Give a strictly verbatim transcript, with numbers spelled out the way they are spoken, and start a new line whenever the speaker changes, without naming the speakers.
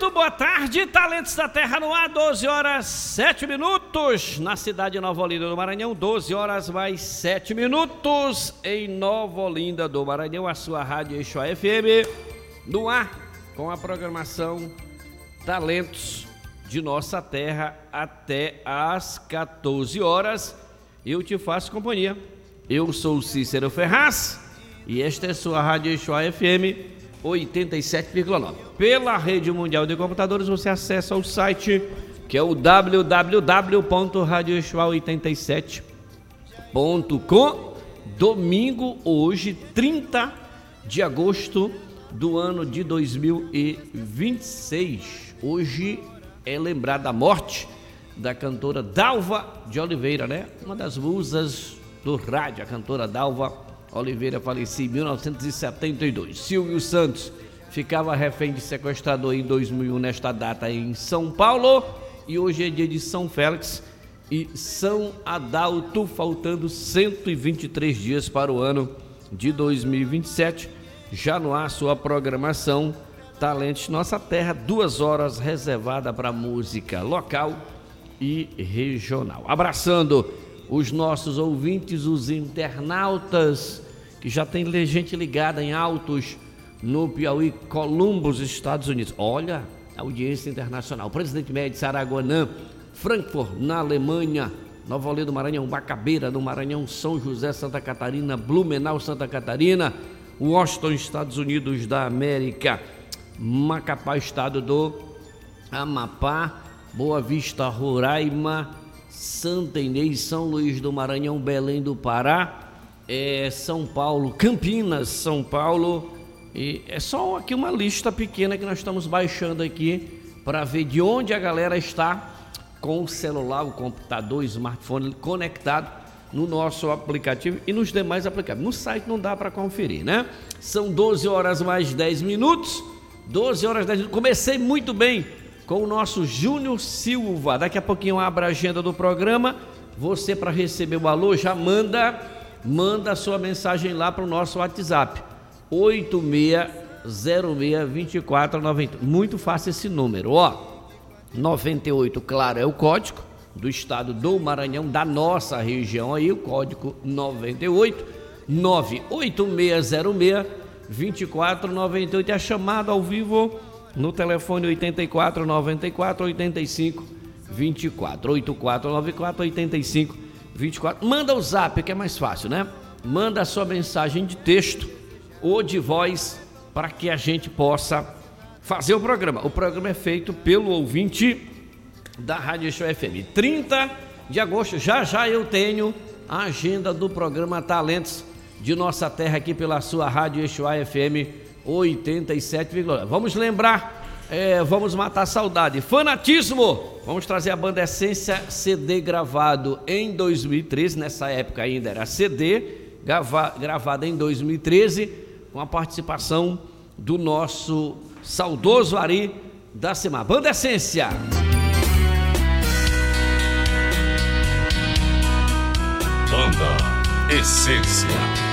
Muito boa tarde, Talentos da Terra no ar, doze horas sete minutos, na cidade de Nova Olinda do Maranhão, doze horas mais sete minutos, em Nova Olinda do Maranhão, a sua rádio Eixo F M, no ar, com a programação Talentos de Nossa Terra até às quatorze horas, eu te faço companhia, eu sou o Cícero Ferraz e esta é a sua rádio Eixo F M oitenta e sete vírgula nove. Pela Rede Mundial de Computadores, você acessa o site que é o w w w ponto radio eixoa oitenta e sete ponto com. Domingo, hoje, trinta de agosto do ano de dois mil e vinte e seis. Hoje é lembrada a morte da cantora Dalva de Oliveira, né? Uma das musas do rádio, a cantora Dalva Oliveira faleceu em mil novecentos e setenta e dois. Silvio Santos ficava refém de sequestrador em dois mil e um, nesta data em São Paulo. E hoje é dia de São Félix e São Adalto, faltando cento e vinte e três dias para o ano de dois mil e vinte e sete. Já no ar, sua programação Talentos Nossa Terra, duas horas reservada para música local e regional. Abraçando os nossos ouvintes, os internautas, que já tem gente ligada em Altos, no Piauí, Columbus, Estados Unidos. Olha, audiência internacional. Presidente Médici, Araguanã, Frankfurt, na Alemanha, Nova Olinda do Maranhão, Bacabeira, no Maranhão, São José, Santa Catarina, Blumenau, Santa Catarina, Washington, Estados Unidos da América, Macapá, estado do Amapá, Boa Vista, Roraima, Santa Inês, São Luís do Maranhão, Belém do Pará, é, São Paulo, Campinas, São Paulo, e é só aqui uma lista pequena que nós estamos baixando aqui para ver de onde a galera está com o celular, o computador, o smartphone conectado no nosso aplicativo e nos demais aplicativos. No site não dá para conferir, né? São doze horas mais dez minutos, doze horas dez minutos, comecei muito bem com o nosso Júnior Silva. Daqui a pouquinho abre a agenda do programa. Você, para receber o alô, já manda, manda a sua mensagem lá para o nosso WhatsApp. oito seis zero seis, dois quatro nove oito. Muito fácil esse número, ó. noventa e oito, claro, é o código do estado do Maranhão, da nossa região aí, o código noventa e oito, nove oito seis zero seis, dois quatro nove oito. É a chamada ao vivo no telefone oitenta e quatro, noventa e quatro, oitenta e cinco, vinte e quatro, oitenta e quatro, noventa e quatro, oitenta e cinco, vinte e quatro. Manda o zap, que é mais fácil, né? Manda a sua mensagem de texto ou de voz para que a gente possa fazer o programa. O programa é feito pelo ouvinte da Rádio Eixo F M. trinta de agosto, já já eu tenho a agenda do programa Talentos de Nossa Terra aqui pela sua Rádio Eixo F M oitenta e sete vírgula nove. Vamos lembrar, é, vamos matar a saudade. Fanatismo! Vamos trazer a banda Essência, C D gravado em dois mil e treze, nessa época ainda era C D, grava, gravado em dois mil e treze, com a participação do nosso saudoso Ari da Semar. Banda Essência!
Banda Essência.